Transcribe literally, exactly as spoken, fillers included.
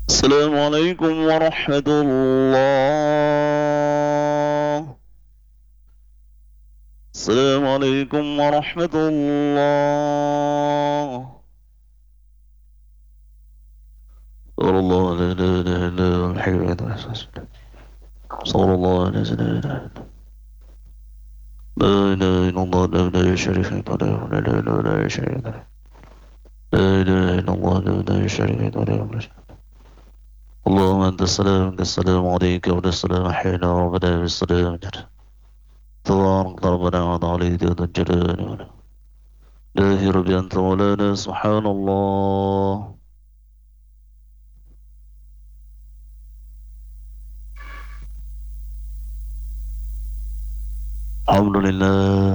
السلام عليكم ورحمة الله. السلام عليكم ورحمة الله. صلى الله لا إله إلا هو الحي القيوم. صلى الله على سيدنا لا إله إلا الله لا إله شريك له لا إله إلا الله لا شريك له لا إله إلا الله لا إله شريك له لا إله إلا الله. اللهم أنت السلام أنت السلام عليك وعلى السلام حين ربنا بالسلام تبارك ربنا وتعالى ذو الجلال والإكرام. لا ربي أنت مولانا سبحان الله. الحمد لله.